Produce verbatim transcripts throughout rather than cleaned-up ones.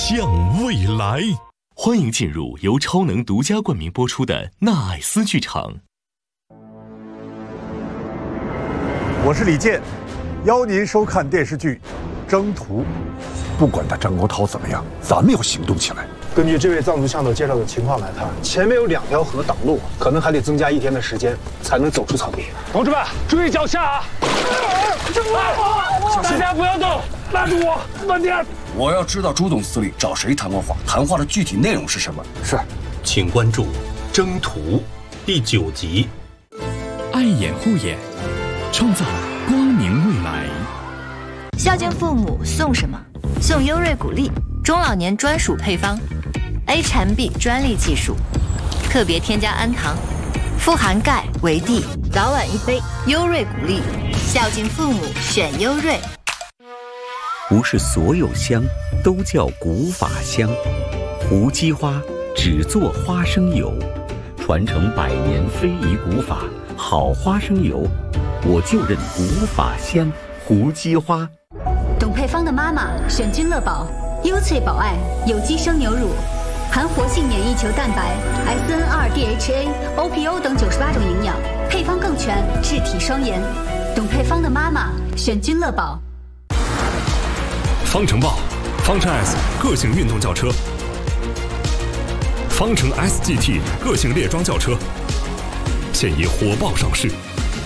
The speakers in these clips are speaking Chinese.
向未来。欢迎进入由超能独家冠名播出的纳爱斯剧场。 我是李健，邀您收看电视剧《征途》。不管他张国焘怎么样，咱们要行动起来。 根据这位藏族向导介绍的情况来看，前面有两条河挡路，可能还得增加一天的时间才能走出草地。同志们，注意脚下啊！大家不要动，拉住我，慢点。 我要知道朱总司令找谁谈过话，谈话的具体内容是什么？ 是， 请关注《征途》第九集。 爱眼护眼，创造光明未来。 孝敬父母送什么？送优瑞谷粒，中老年专属配方 ，H M B 专利技术，特别添加氨糖，富含钙、维 D， 早晚一杯，优瑞谷粒，孝敬父母选优瑞。 不是所有香都叫古法香，胡姬花只做花生油，传承百年非遗古法，好花生油，我就认古法香胡姬花。 董配方的妈妈选君乐宝，优萃保爱有机生牛乳，含活性免疫球蛋白、S N 二 D H A、O P O 等九十八种营养，配方更全，治体双颜。董配方的妈妈选君乐宝。 方程豹、方程 S 个性运动轿车，方程 S G T 个性猎装轿车，现已火爆上市。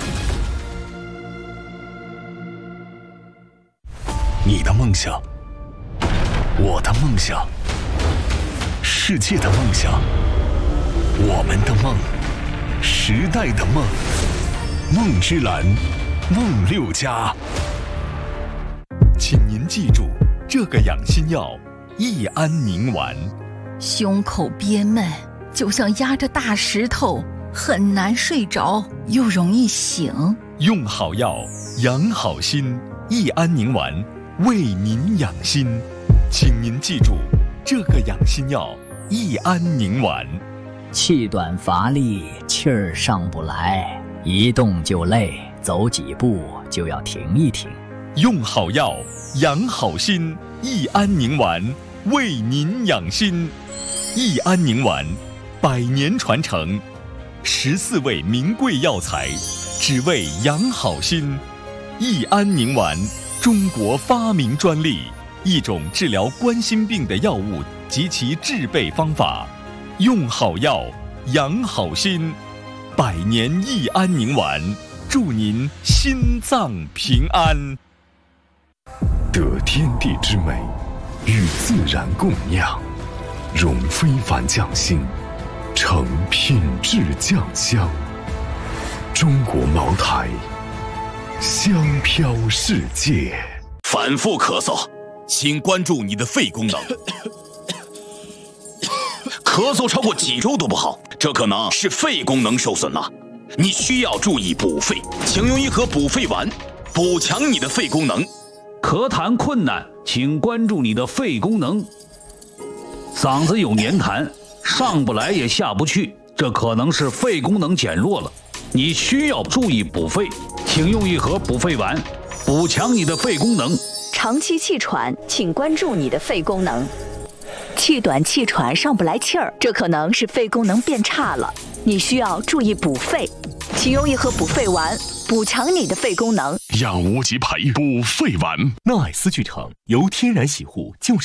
你的梦想，我的梦想，世界的梦想，我们的梦，时代的梦，梦之蓝，梦六家。请您记住这个养心药益安宁丸。 胸口憋闷，就像压着大石头，很难睡着，又容易醒。 用好药，养好心，益安宁丸为您养心。请您记住这个养心药益安宁丸。 气短乏力，气儿上不来，一动就累，走几步就要停一停。 用好药，养好心，益安宁丸为您养心。益安宁丸，百年传承，十四味名贵药材，只为养好心。益安宁丸，中国发明专利，一种治疗冠心病的药物及其制备方法。用好药，养好心，百年益安宁丸，祝您心脏平安。 得天地之美，与自然共酿，融非凡匠心，成品质酱香。中国茅台，香飘世界。 反复咳嗽，请关注你的肺功能。咳嗽超过几周都不好，这可能是肺功能受损了。你需要注意补肺，请用一盒补肺丸，补强你的肺功能。 咳痰困难，请关注你的肺功能。嗓子有黏痰，上不来也下不去，这可能是肺功能减弱了。你需要注意补肺，请用一盒补肺丸，补强你的肺功能。 长期气喘，请关注你的肺功能。气短气喘上不来气儿，这可能是肺功能变差了，你需要注意补肺，请用一盒补肺丸，补强你的肺功能。 养无极培补肺丸。 纳爱斯剧场由天然洗护就是